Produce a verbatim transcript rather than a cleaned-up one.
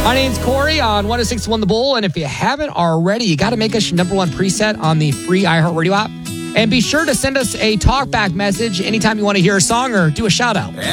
My name's Corey on one oh six point one The Bull. And if you haven't already, you got to make us your number one preset on the free iHeartRadio app. And be sure to send us a talkback message anytime you want to hear a song or do a shout out.